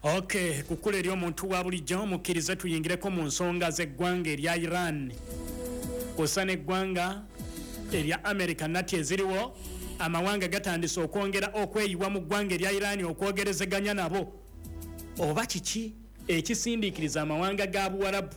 Okay, kukule eri omuntu wa bulijjo mukkirize tuyingireko mu nsonga z'eggwanga erya Iran kw'ossa n'eggwanga erya America nati eziriwo amawanga gatandise okwongera okweyiwa mu ggwanga erya Iran okwogerezeganya nabo oba kiki ekisindiikiriza amawanga ga Buwarabu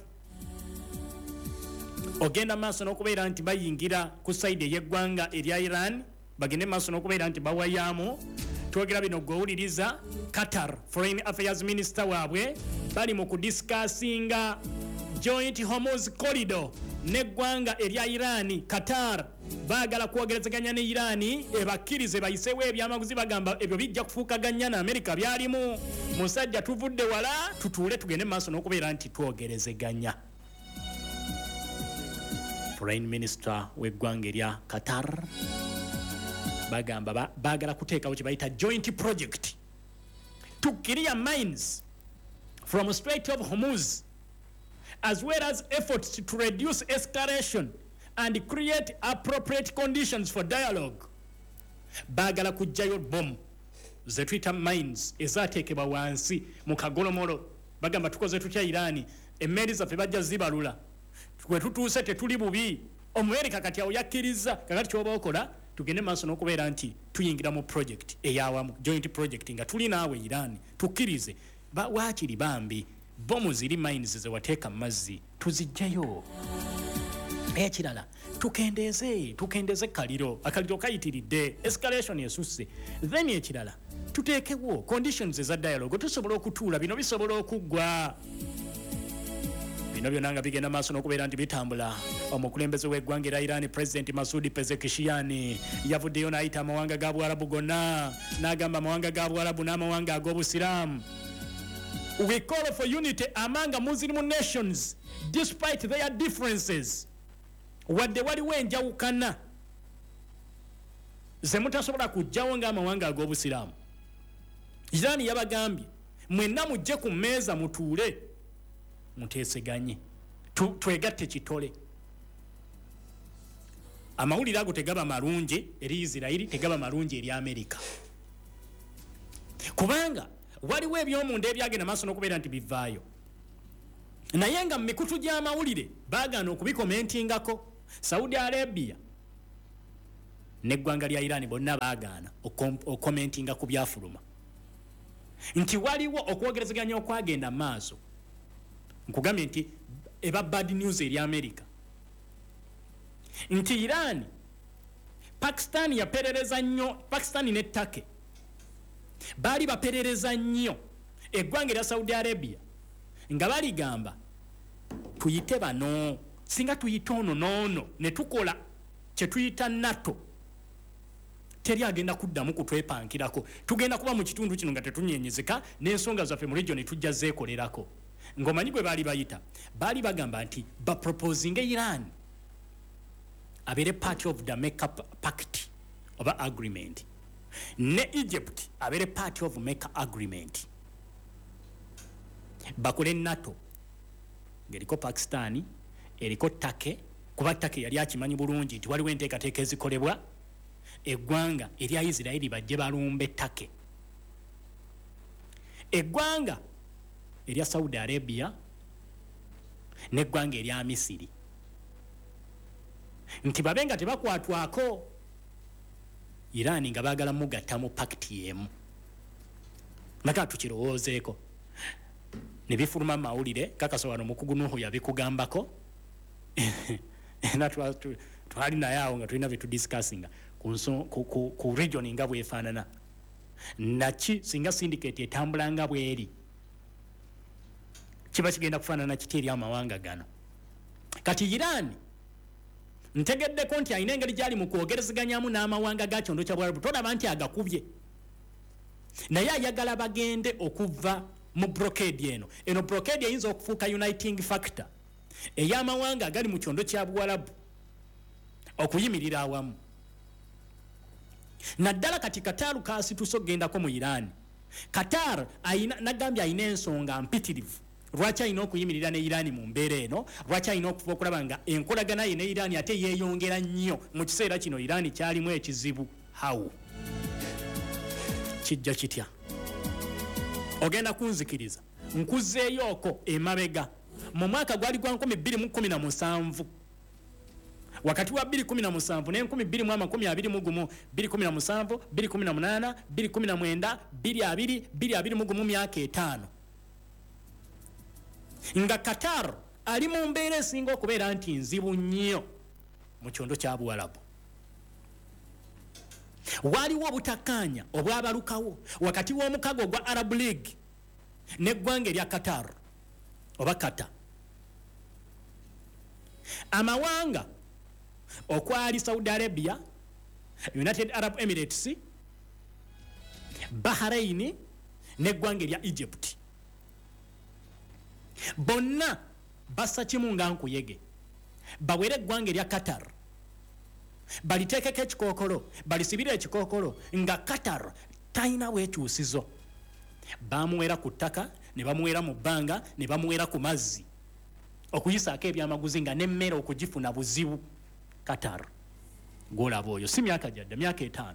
ogenda maaso n'okubeera nti bayingira ku sayidi ey'eggwanga erya Iran bagende maaso n'okubeera nti bawayaamu twogera bino gwewuliriza Qatar Foreign Affairs Minister waabwe bali mu kudiscussinga Joint Hormuz Corridor n'eggwanga erya Iran. Qatar baagala kwogerezeganya ne Iran ebakkirize bayiseewo ebyamaguzi bagamba ebyo bijja kufuukaganya na America byalimu musajja tuvudde wala tutuule tugende maaso n'okubeera nti twogerezeganya. Foreign Minister w'eggwanga erya Qatar bagamba baagala kuteekawo kye bayita joint project to clear mines from Strait of Hormuz as well as efforts to reduce escalation and create appropriate conditions for dialogue. Baagala kujjayo bomu ze tuyita mines ezaateekebwa wansi mu kagolomolo bagamba tukoze tutya Iran emmeeri zaffe bajja zibalula twe tutuuse tetuli bubi Omumerika kati awo yakkiriza kakati kyoba okola tugende maaso n'okubeera nti tuyingira mu project eyawamu joint project nga tuli naawe Iran tukkirize waakiri bambi bomu ziri mines ze wateeka mu mazzi tuzijjayo ekirala tukendeze akaliro kayitiridde escalation esusse then ekirala tuteekewo conditions eza dialogue tusobola okutuula bino bisobola okuggwa bino byonna nga bigenda maaso n'okubeera nti bitambula. Omukulembeze w'eggwanga erya Iran President Masoud Pezeshkian yavuddeyo n'ayita amawanga ga Buwarabu gonna n'agamba amawanga ga Buwarabu n'amawanga ag'Obusiraamu we call for unity among Muslim nations despite their differences. Wadde waliwo enjawukana ze mutasobola kujjawo ng'amawanga ag'Obusiraamu. Iran yabagambye mwenna mujje ku mmeeza mutuule muteeseganye twegatte kitole. Amawulire ago tegaba malungi eri Israeli tegaba malungi eri America kubanga waliwo ebyomunda ebyagenda maaso n'okubeera nti bivaayo naye nga mu mikutu gy'amawulire baagaana okubikomentingako. Saudi Arabia n'eggwanga lya Iran bonna baagaana okomentinga ku byafuluma nti waliwo okwogerezeganya okwagenda maaso. Nkugambye nti eba bad news eri America nti Iran Pakistan yaperereza nnyo Pakistan ne Turkey bali baperereza nnyo eggwanga erya Saudi Arabia nga baligamba tuyite bano singa tuyite ono noono ne tukola kye tuyita NATO teri agenda kuddamu kutwepankirako tugenda kuba mu kitundu kino nga tetunyenyezeka n'ensonga zaffe mu region tujja zeekolerako. Ngomanyi gwe bali bagamba nti baproposing Iran abere part of the makeup pact oba agreement ne Egypt abere part of make agreement bakole NATO ngeriko Pakistani eriko Turkey kuba Turkey yali akimanyi bulungi nti waliwo enteekateeka ezikolebwa eggwanga erya Israeli bajje balumbe Turkey eggwanga erya Saudi Arabia n'eggwanga erya Misiri nti babenga tebakwatwako Iran nga baagala mugatta mu pakiti yemu naka tukirowoozeeko ne bifuluma mawulire kakasa wano mukugu Nuhu yabikugambako twali naye awo nga tulina bitudiscussinga ku region nga bwefaanana naki singa syndicate etambula nga bweri kiba kigenda kufaanana kiti eri amawanga gano. Kati Iran ntegeddeko nti alina engeri gyali mu kwogerezeganyamu n'amawanga ga kyondo kya Buwarabu tolaba nti agakubye naye ayagala bagende okuva mu blockade eno blockade eyinza okufuuka uniting factor ey'amawanga agali mu kyondo kya Buwarabu okuyimirira awamu. Naddala kati Qatar kaasituso gendako mu Iran. Qatar nagambye alina ensonga mpitirivu lwaki alina okuyimirira ne Iran mu mbeera eno lwaki alina okuva okulaba nga enkolagana ye ne Iran ate yeeyongera nnyo mu kiseera kino Iran kyalimu ekizibu. How kijja kitya ogenda kunzikiriza nkuzeeyo oko emabega mu mwaka gwali gwa 2017 wakati wa 2017 ne 2021 2017 2018 2019 2020 mu myaka 5 nga Qatar ali mu mbeera esinga okubeera nti nzibu nnyo mu kyondo kya Buwalabu. Waliwo obutakkaanya obwabalukawo wakati w'omukago gwa Arab League n'eggwanga erya Qatar oba Qatar. Amawanga okwali Saudi Arabia, United Arab Emirates, Bahrain n'eggwanga erya Egypt bonna bassa kimu nga nkuyege bawere eggwanga erya Qatar baliteekeko ekikookolo balisibire ekikookolo nga Qatar talina bwekyusizo. Bamuwera ku ttaka ne bamuwera mu bbanga ne bamuwera ku mazzi okuyisaako ebyamaguzi nga n'emmere okugifuna buzibu. Qatar gwolaba oyo si myaka gyadde myaka 5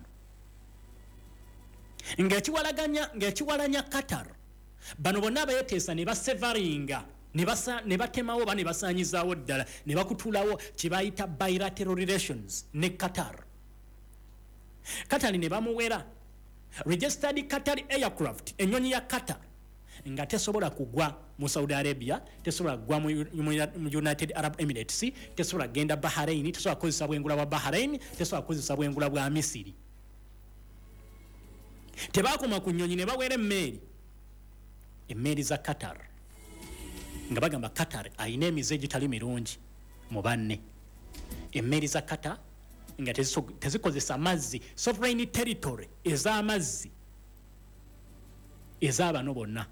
ng'ekiwalanya Qatar bano bonna abayeteesa ne basevaringa ne batemawo oba ne basaanyizaawo ddala ne bakutulawo kye bayita bilateral relations ne Qatar. Qatar ne bamuwera registered Qatar aircraft, ennyonyi ya Qatar nga tesobola kugwa mu Saudi Arabia, tesobola kugwa mu United Arab Emirates, tesobola genda Bahrain, tesobola kozesa bwengula bwa Bahrain, tesobola kozesa bwengula bwa Misiri. Tebakoma ku nnyonyi ne bawera emmeeri za Qatar nga bagamba Qatar ayina emize egitali mirungi mu banne. Emmeeri za Qatar nga tezikozesa mazzi, sovereign territory ez'amazzi ez'abano bonna.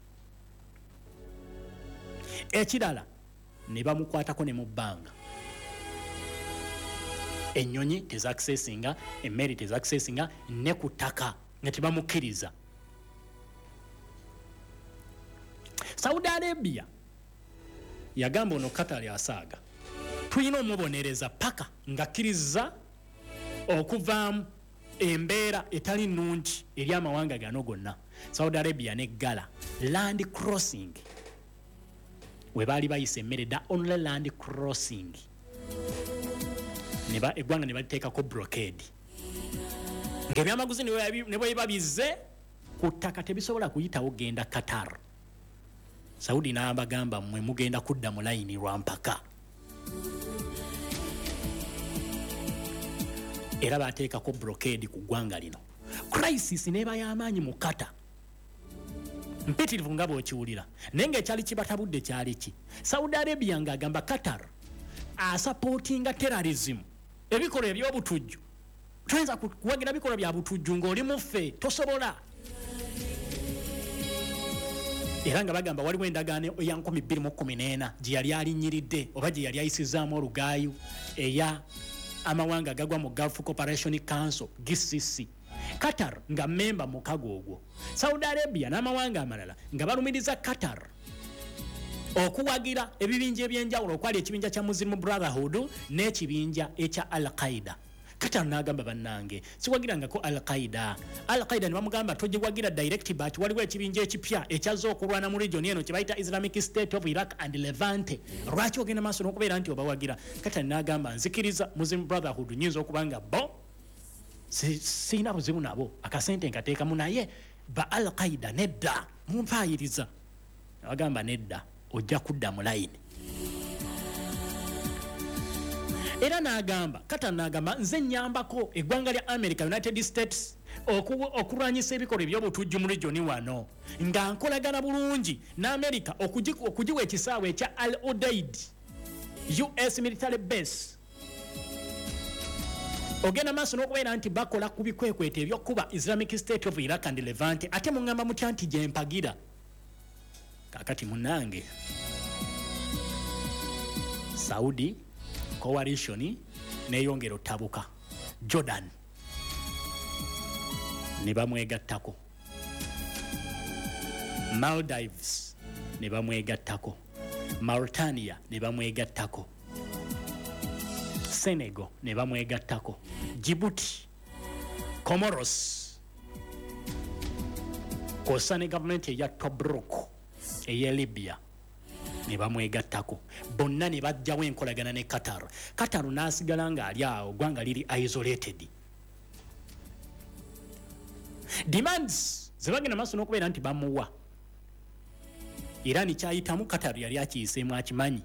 Ekirala ne bamukwatako ne mu bbanga. Ennyonyi tezakisesinga, emmeeri tezakisesinga ne ku ttaka nga tebamukkiriza. Saudi Arabia yagamba ono Qatar asaaga tulina omubonereza paka ng'akkiriza okuvaamu embeera etali nnungi eri amawanga gano gonna. Saudi Arabia ne Gala land crossing we baali bayisa emmere da only land crossing eggwanga ne baliteekako blockade ng'ebyamaguzi ne bwe babize ku ttaka tebisobola kuyitawo genda Qatar. Saudi n'abagamba mmwe mugenda kudda mu layini lwa mpaka. Era bateekako blockade ku ggwanga lino. Crisis n'eba y'amaanyi mu Qatar. Mpitirivu nga bw'okiwulira naye ng'ekyali kibatabudde kyali ki? Saudi Arabia ng'agamba Qatar asapootinga terrorism, ebikolwa eby'obutujju. Toyinza kuwagira bikolwa bya butujju ng'oli muffe tosobola. Era nga bagamba waliwo endagaano eya 2014 gye yali alinnyiridde oba gye yali ayisizaamu olugaayu eya amawanga agagwa mu Gulf Cooperation Council GCC. Qatar nga memba mukago ogwo. Saudi Arabia n'amawanga amalala nga balumiriza Qatar okuwagira ebibinja ebyenjawulo okwali ekibinja kya Muslim Brotherhood n'ekibinja ekya Al-Qaeda. Qatar n'agamba bannange siwagirangako Al-Qaeda ne bamugamba togiwagira direct but waliwo ekibinja ekipya ekyazza okulwana mu region eno kye bayita Islamic State of Iraq and Levante. Lwaki ogenda maaso n'okubeera nti obawagira? Qatar n'agamba nzikiriza Muslim Brotherhood nyinza okubanga bo siina buzibu nabo akasente nkateekamu naye ba Al-Qaeda nedda mumpaayiriza. Abagamba nedda ojja kudda mu layini. Era n'agamba Qatar n'agamba nze nyambako eggwanga lya America United States okulwanyisa ebikolwa eby'obutujju mu region wano nga nkolagana bulungi n'America okugiwa ekisaawe ekya Al Udeid US military base. Ogenda maaso n'okubeera nti bakola ku bikwekweto ebyokkuba Islamic State of Iraq and Levante ate muŋŋamba mutya nti gye mpagira. Kakati munnange Saudi coalition neyongera ottabuka. Jordan ne bamwegattako, Maldives ne bamwegattako, Mauritania ne bamwegattako, Senegal ne bamwegattako, Djibouti, Comoros, kosa ne gavumenti eya Tobruk eya Libya ne bamwegattako bonna ne bajjawo enkolagana ne Qatar n'asigala nga ali awo gwanga liri isolated. Demands zebagenda maaso n'okubeera nti bamuwa Iran kyayitamu Qatar yali akiyiseemu akimanyi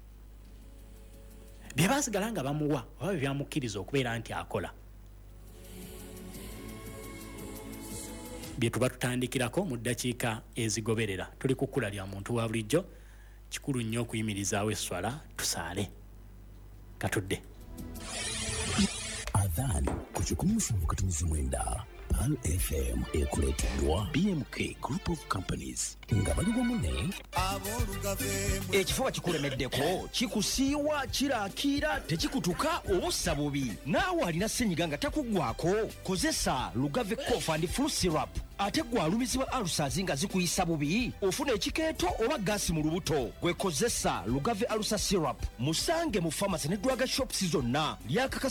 bye basigala nga bamuwa oba byamukkiriza okubeera nti akola bye tuba tutandikirako mu ddakiika ezigoberera. Tuli ku kkula lya muntu wa bulijjo, kikulu nnyo okuyimirizaawo esswala tusaale. Katudde Adhan ku 17 Pal FM ekuleeteddwa BMK Group of Companies nga bali wamu ne ekifuba kikulemeddeko kikusiiwa kiraakira tekikutuka obussa bubi naawe alina ssenyiga nga takuggwako kozesa Lugave Cough and Flu Syrup ate gwe alumizibwa ulcers nga zikuyisa bubi ofuna ekikeeto oba gaasi mu lubuto gwe kozesa Lugave Ulcer Syrup musange mu pharmacy ne drug shops zonna lyakakasa